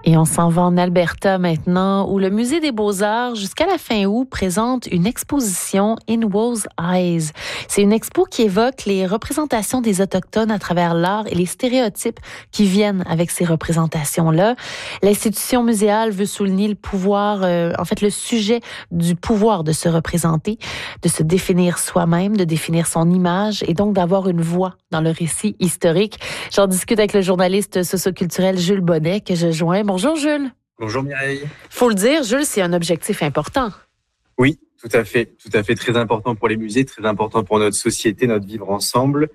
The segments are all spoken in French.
Et on s'en va en Alberta maintenant, où le Musée des Beaux-Arts, jusqu'à la fin août, présente une exposition In Wo's Eyes. C'est une expo qui évoque les représentations des Autochtones à travers l'art et les stéréotypes qui viennent avec ces représentations-là. L'institution muséale veut souligner le pouvoir, le sujet du pouvoir de se représenter, de se définir soi-même, de définir son image et donc d'avoir une voix dans le récit historique. J'en discute avec le journaliste socioculturel Jules Bonnet que je joins. Bonjour Jules. Bonjour Mireille. Faut le dire, Jules, c'est un objectif important. Oui, tout à fait très important pour les musées, très important pour notre société, notre vivre ensemble.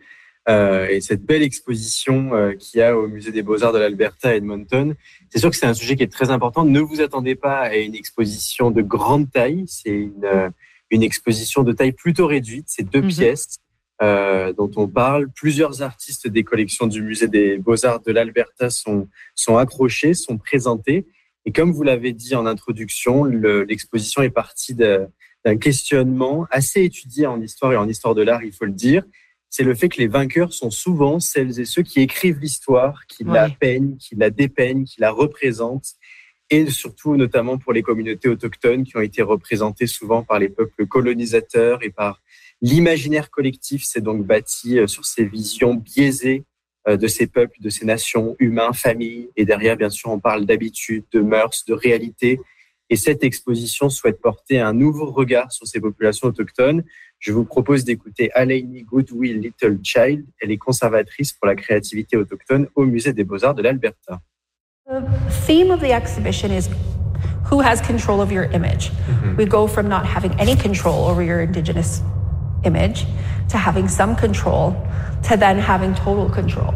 Et cette belle exposition qu'il y a au Musée des Beaux-Arts de l'Alberta à Edmonton, c'est sûr que c'est un sujet qui est très important. Ne vous attendez pas à une exposition de grande taille. C'est une exposition de taille plutôt réduite. C'est 2 pièces dont on parle. Plusieurs artistes des collections du Musée des Beaux-Arts de l'Alberta sont accrochés, sont présentés. Et comme vous l'avez dit en introduction, l'exposition est partie d'un questionnement assez étudié en histoire et en histoire de l'art, il faut le dire. C'est le fait que les vainqueurs sont souvent celles et ceux qui écrivent l'histoire, qui la peignent, qui la dépeignent, qui la représentent. Et surtout, notamment pour les communautés autochtones qui ont été représentées souvent par les peuples colonisateurs et par l'imaginaire collectif. C'est donc bâti sur ces visions biaisées de ces peuples, de ces nations, humains, familles. Et derrière, bien sûr, on parle d'habitudes, de mœurs, de réalité. Et cette exposition souhaite porter un nouveau regard sur ces populations autochtones. Je vous propose d'écouter Alaini Goodwill Littlechild. Elle est conservatrice pour la créativité autochtone au Musée des Beaux-Arts de l'Alberta. The theme of the exhibition is who has control of your image. We go from not having any control over your Indigenous image to having some control to then having total control.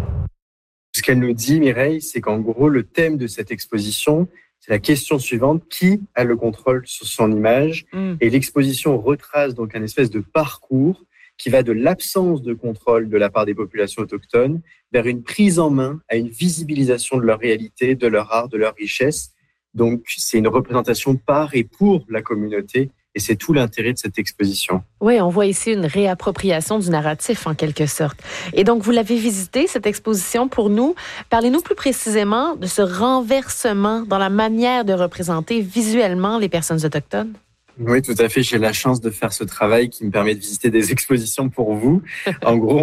Ce qu'elle nous dit, Mireille, c'est qu'en gros, le thème de cette exposition, c'est la question suivante: qui a le contrôle sur son image? Et l'exposition retrace donc un espèce de parcours qui va de l'absence de contrôle de la part des populations autochtones vers une prise en main, à une visibilisation de leur réalité, de leur art, de leur richesse. Donc, c'est une représentation par et pour la communauté. Et c'est tout l'intérêt de cette exposition. Oui, on voit ici une réappropriation du narratif, en quelque sorte. Et donc, vous l'avez visité, cette exposition, pour nous. Parlez-nous plus précisément de ce renversement dans la manière de représenter visuellement les personnes autochtones. Oui, tout à fait. J'ai la chance de faire ce travail qui me permet de visiter des expositions pour vous. En gros,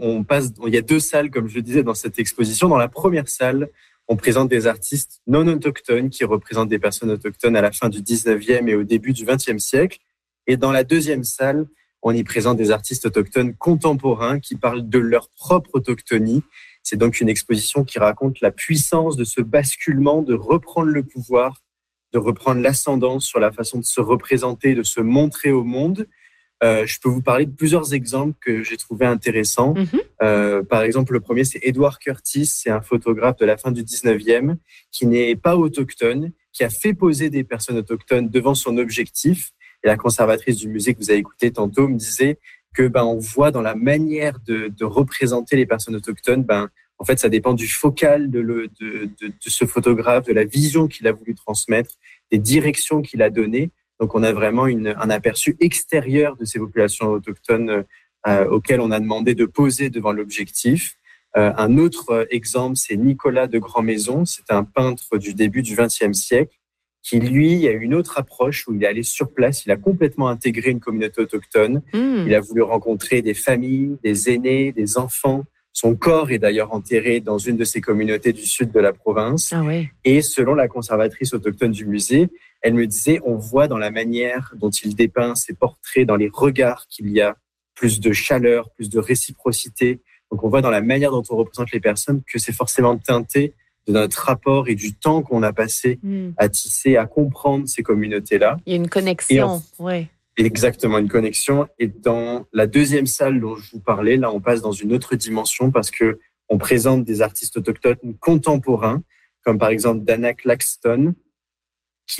il y a 2 salles, comme je le disais, dans cette exposition. Dans la première salle, on présente des artistes non autochtones qui représentent des personnes autochtones à la fin du 19e et au début du 20e siècle. Et dans la deuxième salle, on y présente des artistes autochtones contemporains qui parlent de leur propre autochtonie. C'est donc une exposition qui raconte la puissance de ce basculement, de reprendre le pouvoir, de reprendre l'ascendance sur la façon de se représenter, de se montrer au monde. Je peux vous parler de plusieurs exemples que j'ai trouvés intéressants. Par exemple, le premier, c'est Edward Curtis. C'est un photographe de la fin du 19e qui n'est pas autochtone, qui a fait poser des personnes autochtones devant son objectif. Et la conservatrice du musée que vous avez écouté tantôt me disait que on voit dans la manière de représenter les personnes autochtones, en fait, ça dépend du focal de ce photographe, de la vision qu'il a voulu transmettre, des directions qu'il a données. Donc, on a vraiment un aperçu extérieur de ces populations autochtones auxquelles on a demandé de poser devant l'objectif. Un autre exemple, c'est Nicolas de Grandmaison. C'est un peintre du début du XXe siècle qui, lui, a une autre approche où il est allé sur place. Il a complètement intégré une communauté autochtone. Il a voulu rencontrer des familles, des aînés, des enfants. Son corps est d'ailleurs enterré dans une de ces communautés du sud de la province. Ah oui. Et selon la conservatrice autochtone du musée, elle me disait, on voit dans la manière dont il dépeint ses portraits, dans les regards qu'il y a plus de chaleur, plus de réciprocité. Donc on voit dans la manière dont on représente les personnes que c'est forcément teinté de notre rapport et du temps qu'on a passé à tisser, à comprendre ces communautés-là. Il y a une connexion, oui. Exactement, une connexion. Et dans la deuxième salle dont je vous parlais, là, on passe dans une autre dimension parce que on présente des artistes autochtones contemporains, comme par exemple Dana Claxton, qui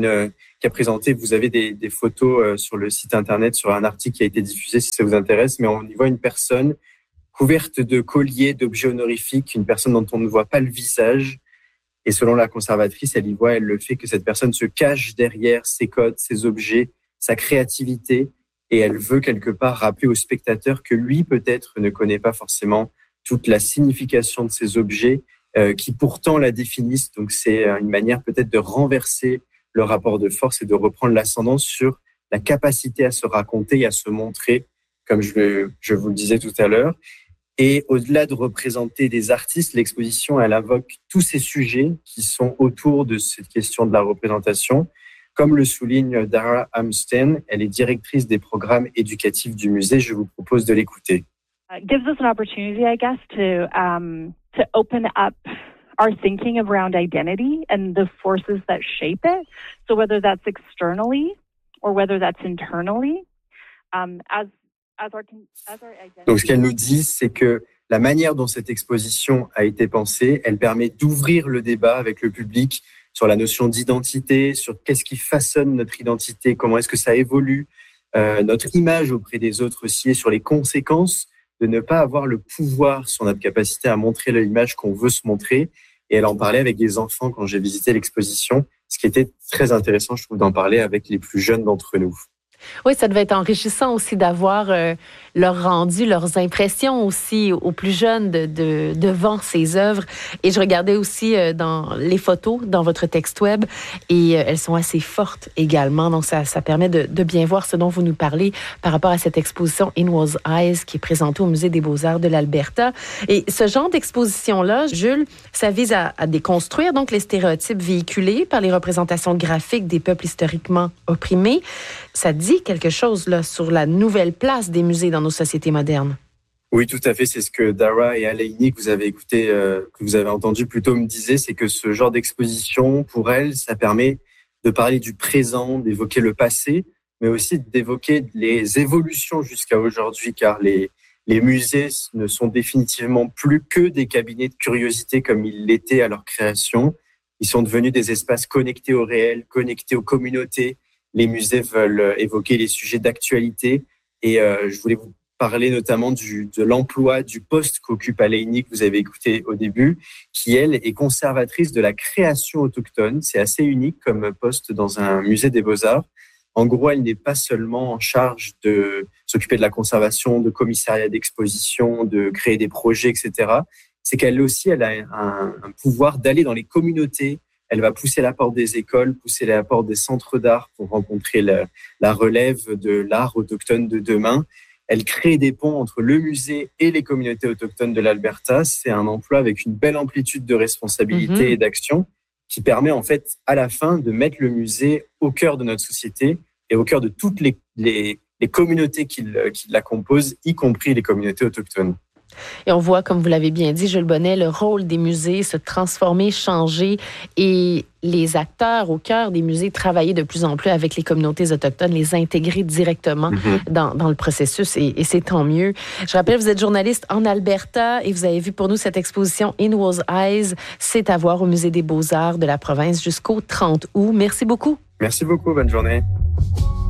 a présenté, vous avez des photos sur le site internet, sur un article qui a été diffusé si ça vous intéresse, mais on y voit une personne couverte de colliers, d'objets honorifiques, une personne dont on ne voit pas le visage. Et selon la conservatrice, elle le fait que cette personne se cache derrière ses codes, ses objets, sa créativité, et elle veut quelque part rappeler au spectateur que lui, peut-être, ne connaît pas forcément toute la signification de ces objets, qui pourtant la définissent. Donc, c'est une manière peut-être de renverser le rapport de force et de reprendre l'ascendant sur la capacité à se raconter et à se montrer, comme je vous le disais tout à l'heure. Et au-delà de représenter des artistes, l'exposition, elle invoque tous ces sujets qui sont autour de cette question de la représentation. Comme le souligne Dara Amstein, elle est directrice des programmes éducatifs du musée. Je vous propose de l'écouter. Gives us an opportunity, I guess, to open up our thinking around identity and the forces that shape it. So whether that's externally or whether that's internally, Donc, ce qu'elle nous dit, c'est que la manière dont cette exposition a été pensée, elle permet d'ouvrir le débat avec le public sur la notion d'identité, sur qu'est-ce qui façonne notre identité, comment est-ce que ça évolue, notre image auprès des autres aussi, et sur les conséquences de ne pas avoir le pouvoir sur notre capacité à montrer l'image qu'on veut se montrer. Et elle en parlait avec des enfants quand j'ai visité l'exposition, ce qui était très intéressant, je trouve, d'en parler avec les plus jeunes d'entre nous. Oui, ça devait être enrichissant aussi d'avoir leur rendu, leurs impressions aussi aux plus jeunes devant ces œuvres. Et je regardais aussi dans les photos dans votre texte web et elles sont assez fortes également. Donc, ça permet de bien voir ce dont vous nous parlez par rapport à cette exposition In Whose Eyes qui est présentée au Musée des Beaux-Arts de l'Alberta. Et ce genre d'exposition-là, Jules, ça vise à déconstruire donc les stéréotypes véhiculés par les représentations graphiques des peuples historiquement opprimés. Ça dit quelque chose là, sur la nouvelle place des musées dans nos sociétés modernes. Oui, tout à fait. C'est ce que Dara et Alaini, que vous avez écouté, que vous avez entendu plus tôt, me disaient, c'est que ce genre d'exposition, pour elles, ça permet de parler du présent, d'évoquer le passé, mais aussi d'évoquer les évolutions jusqu'à aujourd'hui, car les musées ne sont définitivement plus que des cabinets de curiosité comme ils l'étaient à leur création. Ils sont devenus des espaces connectés au réel, connectés aux communautés. Les musées veulent évoquer les sujets d'actualité et je voulais vous parler notamment de l'emploi du poste qu'occupe Alaini, que vous avez écouté au début, qui, elle, est conservatrice de la création autochtone. C'est assez unique comme poste dans un musée des Beaux-Arts. En gros, elle n'est pas seulement en charge de s'occuper de la conservation, de commissariat d'exposition, de créer des projets, etc. C'est qu'elle aussi, elle a un pouvoir d'aller dans les communautés. Elle va pousser la porte des écoles, pousser la porte des centres d'art pour rencontrer la relève de l'art autochtone de demain. Elle crée des ponts entre le musée et les communautés autochtones de l'Alberta. C'est un emploi avec une belle amplitude de responsabilité et d'action qui permet en fait à la fin de mettre le musée au cœur de notre société et au cœur de toutes les communautés qui la composent, y compris les communautés autochtones. Et on voit, comme vous l'avez bien dit, Jules Bonnet, le rôle des musées se transformer, changer et les acteurs au cœur des musées travailler de plus en plus avec les communautés autochtones, les intégrer directement dans le processus et c'est tant mieux. Je rappelle, vous êtes journaliste en Alberta et vous avez vu pour nous cette exposition In Whose Eyes. C'est à voir au Musée des Beaux-Arts de la province jusqu'au 30 août. Merci beaucoup. Merci beaucoup. Bonne journée.